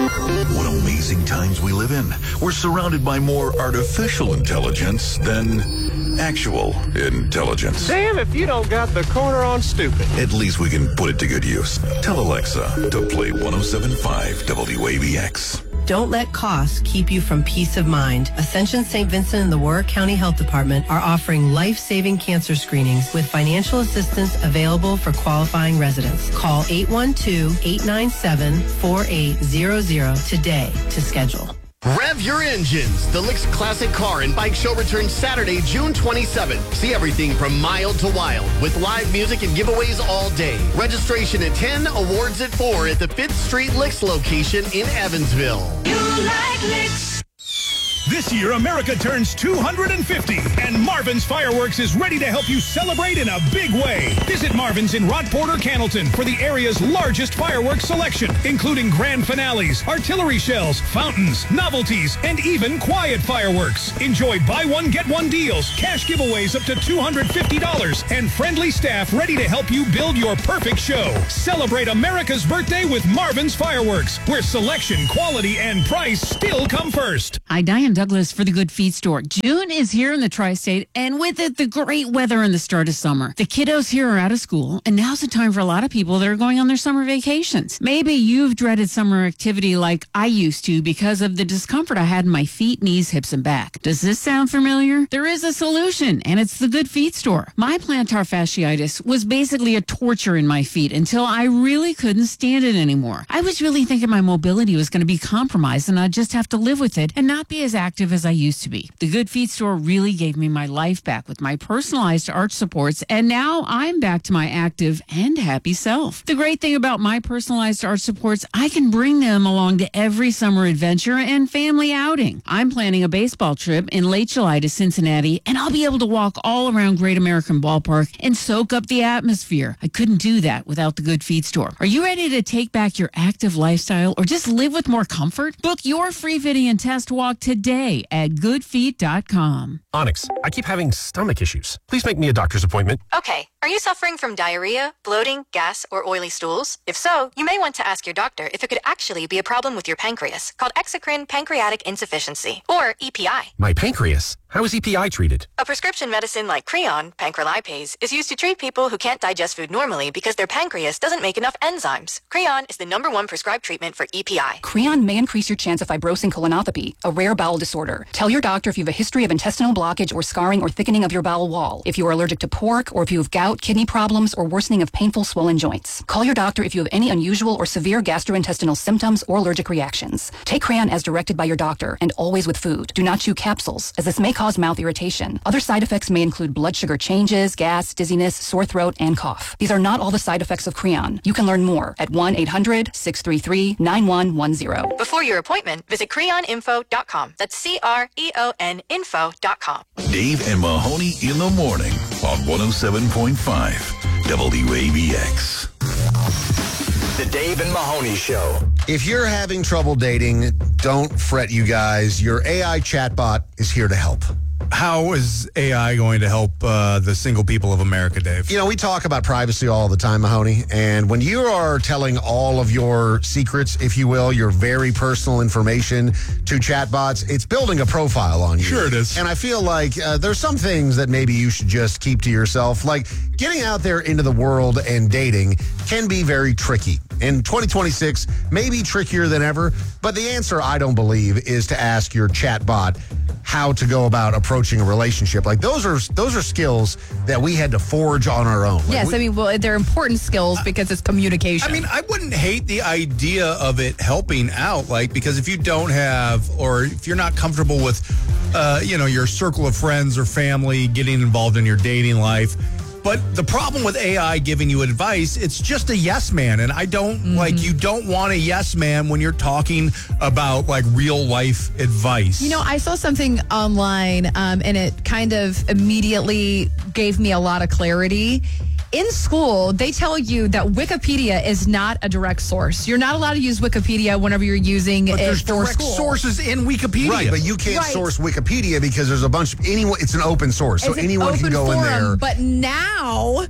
What amazing times we live in. We're surrounded by more artificial intelligence than actual intelligence. Damn if you don't got the corner on stupid. At least we can put it to good use. Tell Alexa to play 107.5 WABX. Don't let costs keep you from peace of mind. Ascension St. Vincent and the Warwick County Health Department are offering life-saving cancer screenings with financial assistance available for qualifying residents. Call 812-897-4800 today to schedule. Rev your engines. The Licks Classic Car and Bike Show returns Saturday, June 27th. See everything from mild to wild with live music and giveaways all day. Registration at 10, awards at 4 at the 5th Street Licks location in Evansville. You like Licks. This year, America turns 250, and Marvin's Fireworks is ready to help you celebrate in a big way. Visit Marvin's in Rockport or Cannleton for the area's largest fireworks selection, including grand finales, artillery shells, fountains, novelties, and even quiet fireworks. Enjoy buy one, get one deals, cash giveaways up to $250, and friendly staff ready to help you build your perfect show. Celebrate America's birthday with Marvin's Fireworks, where selection, quality, and price still come first. Hi, Diane Douglas for the Good Feet Store. June is here in the tri-state, and with it, the great weather and the start of summer. The kiddos here are out of school, and now's the time for a lot of people that are going on their summer vacations. Maybe you've dreaded summer activity like I used to because of the discomfort I had in my feet, knees, hips, and back. Does this sound familiar? There is a solution, and it's the Good Feet Store. My plantar fasciitis was basically a torture in my feet until I really couldn't stand it anymore. I was really thinking my mobility was going to be compromised, and I'd just have to live with it and not be as active as I used to be. The Good Feet Store really gave me my life back with my personalized arch supports, and now I'm back to my active and happy self. The great thing about my personalized arch supports, I can bring them along to every summer adventure and family outing. I'm planning a baseball trip in late July to Cincinnati, and I'll be able to walk all around Great American Ballpark and soak up the atmosphere. I couldn't do that without the Good Feet Store. Are you ready to take back your active lifestyle or just live with more comfort? Book your free fitting and test walk today at goodfeet.com. Onyx, I keep having stomach issues. Please make me a doctor's appointment. Okay. Are you suffering from diarrhea, bloating, gas, or oily stools? If so, you may want to ask your doctor if it could actually be a problem with your pancreas, called exocrine pancreatic insufficiency, or EPI. My pancreas? How is EPI treated? A prescription medicine like Creon, pancrelipase, is used to treat people who can't digest food normally because their pancreas doesn't make enough enzymes. Creon is the #1 prescribed treatment for EPI. Creon may increase your chance of fibrosing colonopathy, a rare bowel disorder. Tell your doctor if you have a history of intestinal blockage or scarring or thickening of your bowel wall, if you are allergic to pork, or if you have gout, kidney problems, or worsening of painful swollen joints. Call your doctor if you have any unusual or severe gastrointestinal symptoms or allergic reactions. Take Creon as directed by your doctor and always with food. Do not chew capsules, as this may cause mouth irritation. Other side effects may include blood sugar changes, gas, dizziness, sore throat, and cough. These are not all the side effects of Creon. You can learn more at 1-800-633-9110. Before your appointment, visit creoninfo.com. That's CREON info.com. Dave and Mahoney in the morning on 107.5 WABX. The Dave and Mahoney Show. If you're having trouble dating, don't fret, you guys. Your AI chatbot is here to help. How is AI going to help the single people of America, Dave? You know, we talk about privacy all the time, Mahoney, and when you are telling all of your secrets, if you will, your very personal information to chatbots, it's building a profile on you. Sure it is. And I feel like there's some things that maybe you should just keep to yourself. Like getting out there into the world and dating can be very tricky. In 2026, maybe trickier than ever, but the answer, I don't believe, is to ask your chatbot how to go about approaching a relationship. Like those are skills that we had to forge on our own. Yes, they're important skills because it's communication. I mean, I wouldn't hate the idea of it helping out, like, because if you don't have, or if you're not comfortable with, your circle of friends or family getting involved in your dating life. But the problem with AI giving you advice, it's just a yes man. And I don't you don't want a yes man when you're talking about like real life advice. You know, I saw something online and it kind of immediately gave me a lot of clarity. In school, they tell you that Wikipedia is not a direct source. You're not allowed to use Wikipedia whenever you're using it there's for direct school. sources in Wikipedia. Right, but you can't source Wikipedia because there's a bunch of it's an open source, so anyone can go in there. But now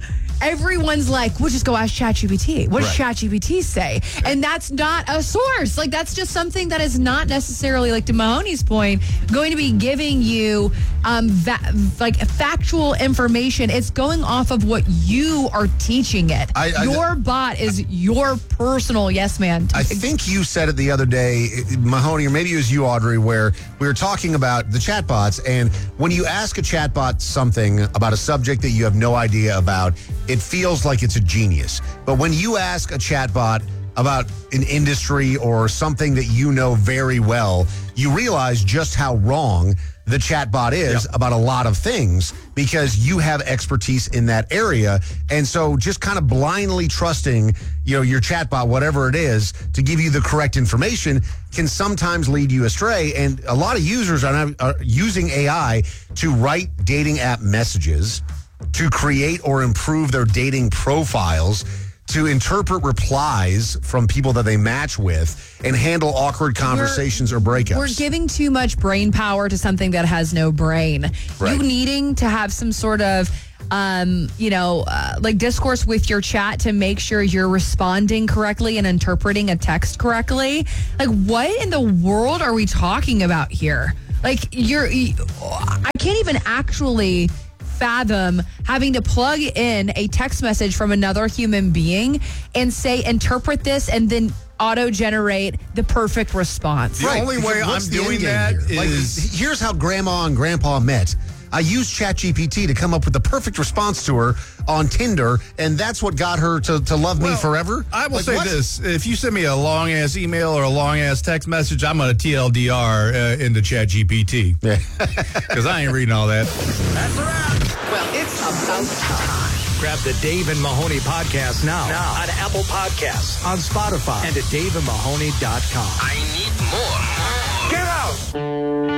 everyone's like, we'll just go ask ChatGPT. What does Right. ChatGPT say? And that's not a source. Like, that's just something that is not necessarily, like to Mahoney's point, going to be giving you factual information. It's going off of what you are teaching it. Your bot is your personal yes man. I think you said it the other day, Mahoney, or maybe it was you, Audrey, where we were talking about the chatbots. And when you ask a chatbot something about a subject that you have no idea about, it feels like it's a genius. But when you ask a chatbot about an industry or something that you know very well, you realize just how wrong the chatbot is about a lot of things because you have expertise in that area. And so just kind of blindly trusting, your chatbot, whatever it is, to give you the correct information can sometimes lead you astray. And a lot of users are using AI to write dating app messages, to create or improve their dating profiles, to interpret replies from people that they match with, and handle awkward conversations or breakups. We're giving too much brain power to something that has no brain. Right. You needing to have some sort of discourse with your chat to make sure you're responding correctly and interpreting a text correctly. Like, what in the world are we talking about here? Like, I can't even actually fathom having to plug in a text message from another human being and say, interpret this, and then auto-generate the perfect response. The only way I'm doing that is... here's how Grandma and Grandpa met. I used ChatGPT to come up with the perfect response to her on Tinder, and that's what got her to love me forever. I will say this. If you send me a long-ass email or a long-ass text message, I'm going to TLDR into ChatGPT. Because I ain't reading all that. That's a wrap. Well, it's about time. Grab the Dave and Mahoney podcast now on Apple Podcasts, on Spotify, and at daveandmahoney.com. I need more. Get out!